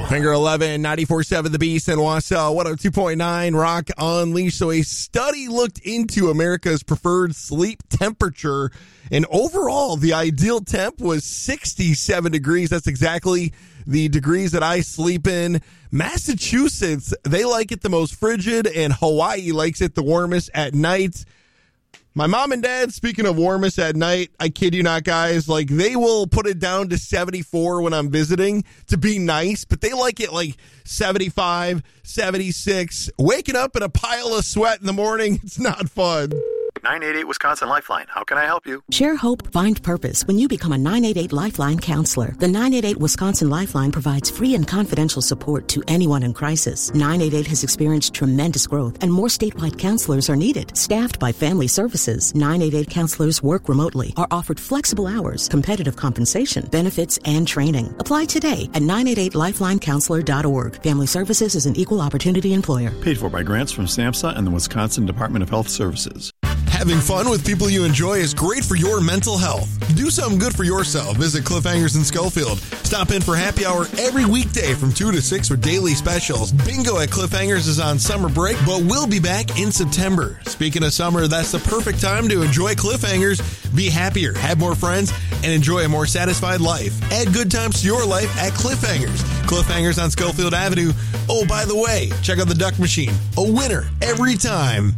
Finger 11, 94.7 The Beast, and Wausau, 102.9 Rock Unleashed. So a study looked into America's preferred sleep temperature, and overall, the ideal temp was 67 degrees. That's exactly the degrees that I sleep in. Massachusetts, they like it the most frigid, and Hawaii likes it the warmest at night. My mom and dad, speaking of warmest at night, I kid you not, guys, like they will put it down to 74 when I'm visiting to be nice, but they like it like 75, 76. Waking up in a pile of sweat in the morning, it's not fun. 988 Wisconsin Lifeline. How can I help you? Share hope, find purpose when you become a 988 Lifeline counselor. The 988 Wisconsin Lifeline provides free and confidential support to anyone in crisis. 988 has experienced tremendous growth, and more statewide counselors are needed. Staffed by Family Services, 988 counselors work remotely, are offered flexible hours, competitive compensation, benefits, and training. Apply today at 988lifelinecounselor.org. Family Services is an equal opportunity employer. Paid for by grants from SAMHSA and the Wisconsin Department of Health Services. Having fun with people you enjoy is great for your mental health. Do something good for yourself. Visit Cliffhangers in Schofield. Stop in for happy hour every weekday from 2 to 6 with daily specials. Bingo at Cliffhangers is on summer break, but we'll be back in September. Speaking of summer, that's the perfect time to enjoy Cliffhangers. Be happier, have more friends, and enjoy a more satisfied life. Add good times to your life at Cliffhangers. Cliffhangers on Schofield Avenue. Oh, by the way, check out the Duck Machine. A winner every time.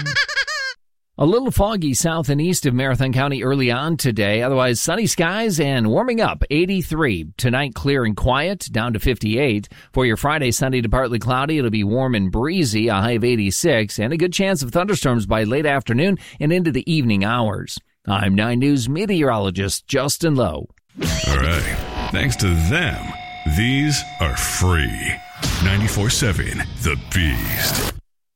A little foggy south and east of Marathon County early on today. Otherwise, sunny skies and warming up, 83. Tonight, clear and quiet, down to 58. For your Friday, sunny to partly cloudy, it'll be warm and breezy, a high of 86, and a good chance of thunderstorms by late afternoon and into the evening hours. I'm 9 News meteorologist Justin Lowe. All right. Thanks to them, these are free. 94.7 The Beast.